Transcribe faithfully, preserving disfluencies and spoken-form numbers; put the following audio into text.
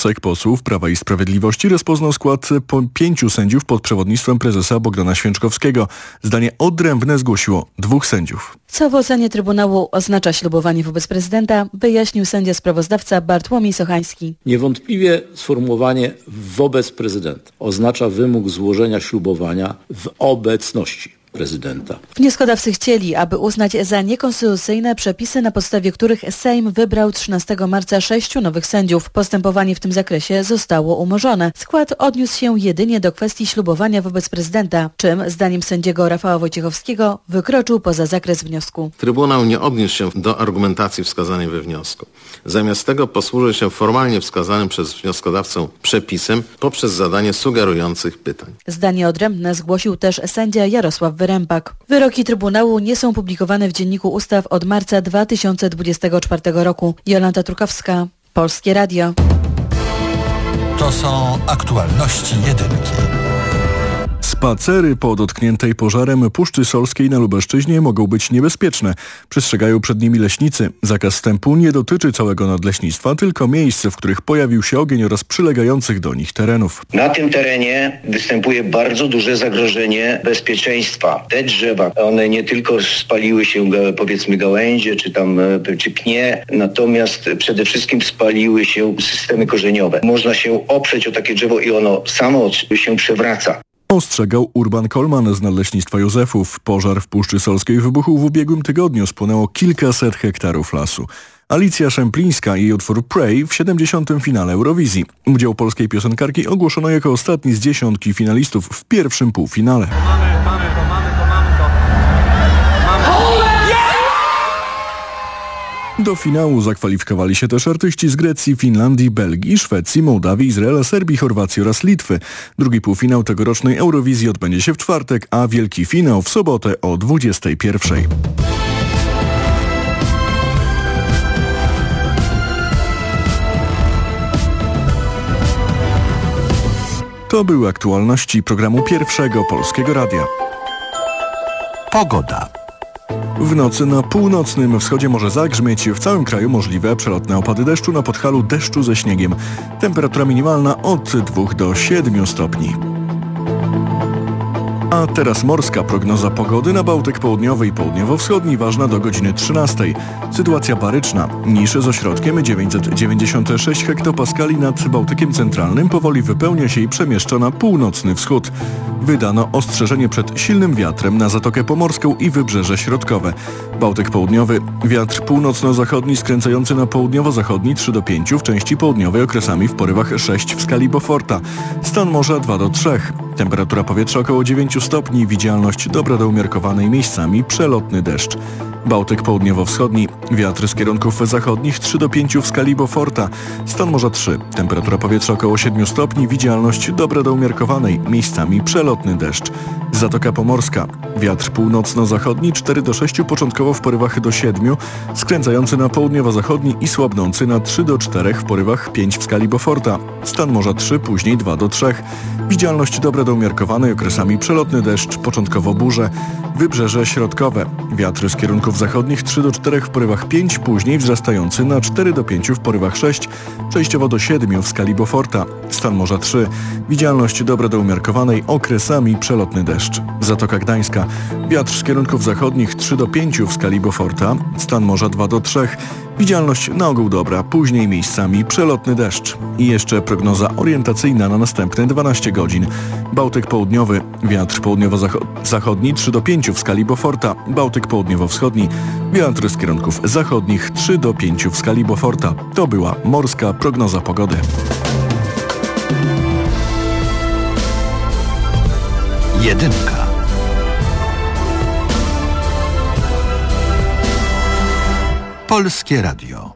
wniosek posłów Prawa i Sprawiedliwości rozpoznał skład po pięciu sędziów pod przewodnictwem prezesa Bogdana Święczkowskiego. Zdanie odrębne zgłosiło dwóch sędziów. Co w ocenie Trybunału oznacza ślubowanie wobec prezydenta, wyjaśnił sędzia sprawozdawca Bartłomiej Sochański. Niewątpliwie sformułowanie wobec prezydenta oznacza wymóg złożenia ślubowania w obecności prezydenta. Wnioskodawcy chcieli, aby uznać za niekonstytucyjne przepisy, na podstawie których Sejm wybrał trzynastego marca sześciu nowych sędziów. Postępowanie w tym zakresie zostało umorzone. Skład odniósł się jedynie do kwestii ślubowania wobec prezydenta, czym, zdaniem sędziego Rafała Wojciechowskiego, wykroczył poza zakres wniosku. Trybunał nie odniósł się do argumentacji wskazanej we wniosku. Zamiast tego posłużył się formalnie wskazanym przez wnioskodawcę przepisem poprzez zadanie sugerujących pytań. Zdanie odrębne zgłosił też sędzia Jarosław Wyrembak. Wyroki Trybunału nie są publikowane w Dzienniku Ustaw od marca dwa tysiące dwudziestego czwartego roku. Jolanta Trukowska, Polskie Radio. To są aktualności jedynki. Spacery po dotkniętej pożarem Puszczy Solskiej na Lubelszczyźnie mogą być niebezpieczne. Przestrzegają przed nimi leśnicy. Zakaz wstępu nie dotyczy całego nadleśnictwa, tylko miejsc, w których pojawił się ogień oraz przylegających do nich terenów. Na tym terenie występuje bardzo duże zagrożenie bezpieczeństwa. Te drzewa, one nie tylko spaliły się, powiedzmy, gałęzie czy tam czy pnie, natomiast przede wszystkim spaliły się systemy korzeniowe. Można się oprzeć o takie drzewo i ono samo się przewraca. Ostrzegał Urban Kolman z Nadleśnictwa Józefów. Pożar w Puszczy Solskiej wybuchł w ubiegłym tygodniu. Spłonęło kilkaset hektarów lasu. Alicja Szemplińska i jej utwór Pray w siedemdziesiątym finale Eurowizji. Udział polskiej piosenkarki ogłoszono jako ostatni z dziesiątki finalistów w pierwszym półfinale. Mamy, mamy to, mamy to, mamy to. Do finału zakwalifikowali się też artyści z Grecji, Finlandii, Belgii, Szwecji, Mołdawii, Izraela, Serbii, Chorwacji oraz Litwy. Drugi półfinał tegorocznej Eurowizji odbędzie się w czwartek, a wielki finał w sobotę o dwudziestej pierwszej. To były aktualności programu Pierwszego Polskiego Radia. Pogoda. W nocy na północnym wschodzie może zagrzmieć, w całym kraju możliwe przelotne opady deszczu, na Podhalu deszczu ze śniegiem. Temperatura minimalna od dwóch do siedmiu stopni. A teraz morska prognoza pogody na Bałtyk Południowy i Południowo-Wschodni, ważna do godziny trzynastej. Sytuacja baryczna. Niż z ośrodkiem dziewięćset dziewięćdziesiąt sześć hektopaskali nad Bałtykiem Centralnym powoli wypełnia się i przemieszcza na północny wschód. Wydano ostrzeżenie przed silnym wiatrem na Zatokę Pomorską i Wybrzeże Środkowe. Bałtyk Południowy. Wiatr północno-zachodni skręcający na południowo-zachodni trzy do pięciu, w części południowej okresami w porywach sześć w skali Beauforta. Stan morza dwa do trzech. Temperatura powietrza około dziewięciu stopni, widzialność dobra do umiarkowanej, miejscami przelotny deszcz. Bałtyk południowo-wschodni, wiatr z kierunków zachodnich trzy do pięciu w skali Beauforta. Stan morza trzy, temperatura powietrza około siedmiu stopni, widzialność dobra do umiarkowanej, miejscami przelotny deszcz. Zatoka Pomorska, wiatr północno-zachodni cztery do sześciu, początkowo w porywach do siedmiu, skręcający na południowo-zachodni i słabnący na trzy do czterech w porywach pięć w skali Beauforta. Stan morza trzy, później dwa do trzech. Widzialność dobra do umiarkowanej, okresami przelotny deszcz, początkowo burze. Wybrzeże Środkowe, wiatr z kierunków zachodnich trzy do czterech w porywach pięć, później wzrastający na cztery do pięciu w porywach sześć, przejściowo do siedmiu w skali Beauforta. Stan morza trzy, widzialność dobra do umiarkowanej, okresami przelotny deszcz. Zatoka Gdańska, wiatr z kierunków zachodnich trzy do pięciu w skali Beauforta. Stan morza dwa do trzech, widzialność na ogół dobra, później miejscami przelotny deszcz. I jeszcze prognoza orientacyjna na następne dwanaście godzin. Bałtyk Południowy, wiatr południowo-zachodni trzy do pięciu w skali Beauforta. Bałtyk Południowo-Wschodni, wiatr z kierunków zachodnich trzy do pięciu w skali Beauforta. To była morska prognoza pogody. Jedynka. Polskie Radio.